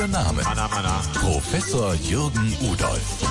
Name. Professor Jürgen Udolph.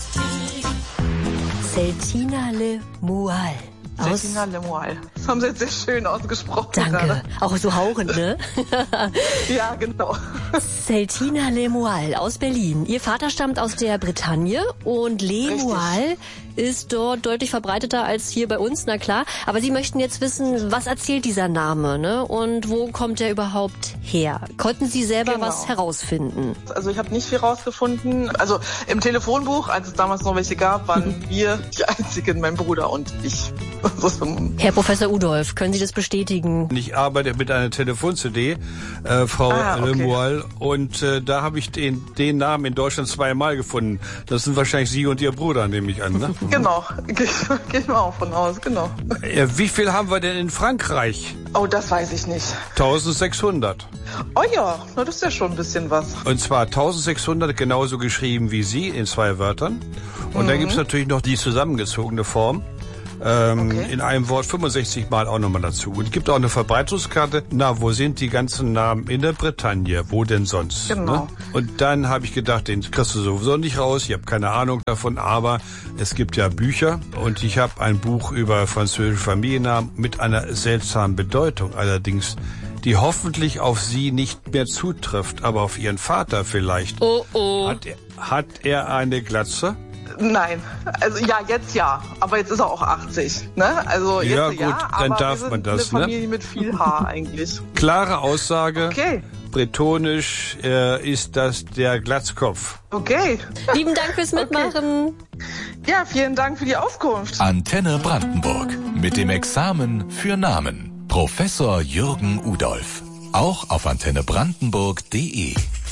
Seltina Lemual. Seltina Lemual. Das haben Sie jetzt sehr schön ausgesprochen. Danke. Gerade. Auch so hauchend, ne? Ja, genau. Seltina Lemual aus Berlin. Ihr Vater stammt aus der Bretagne und Lemual ist dort deutlich verbreiteter als hier bei uns, na klar. Aber Sie möchten jetzt wissen, was erzählt dieser Name, ne? Und wo kommt er überhaupt her? Konnten Sie selber was herausfinden? Also ich habe nicht viel rausgefunden. Also im Telefonbuch, als es damals noch welche gab, waren wir die Einzigen, mein Bruder und ich. Herr Professor Udolph, können Sie das bestätigen? Ich arbeite mit einer Telefon-CD, Frau Lemual, und da habe ich den Namen in Deutschland zweimal gefunden. Das sind wahrscheinlich Sie und Ihr Bruder, nehme ich an, ne? Genau, gehe ich mal auch von aus, genau. Wie viel haben wir denn in Frankreich? Oh, das weiß ich nicht. 1600. Oh ja, na, das ist ja schon ein bisschen was. Und zwar 1600 genauso geschrieben wie Sie in 2 Wörtern. Und dann gibt es natürlich noch die zusammengezogene Form. In einem Wort 65 Mal auch nochmal dazu. Und es gibt auch eine Verbreitungskarte. Na, wo sind die ganzen Namen? In der Bretagne. Wo denn sonst? Genau. Ne? Und dann habe ich gedacht, den kriegst du sowieso nicht raus. Ich habe keine Ahnung davon. Aber es gibt ja Bücher. Und ich habe ein Buch über französische Familiennamen mit einer seltsamen Bedeutung. Allerdings, die hoffentlich auf Sie nicht mehr zutrifft. Aber auf Ihren Vater vielleicht. Oh, oh. Hat er eine Glatze? Nein, also ja, jetzt ja, aber jetzt ist er auch 80, ne? Also jetzt ja, gut, dann aber darf wir sind man das, eine Familie mit viel Haar eigentlich. Klare Aussage. Okay. Bretonisch ist das der Glatzkopf. Okay. Lieben Dank fürs Mitmachen. Ja, vielen Dank für die Auskunft. Antenne Brandenburg mit dem Examen für Namen. Professor Jürgen Udolph. Auch auf antennebrandenburg.de.